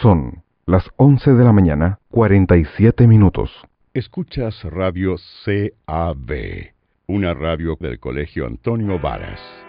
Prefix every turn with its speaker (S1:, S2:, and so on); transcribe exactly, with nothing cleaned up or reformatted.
S1: Son las once de la mañana, cuarenta y siete minutos.
S2: Escuchas Radio C A B, una radio del Colegio Antonio Varas.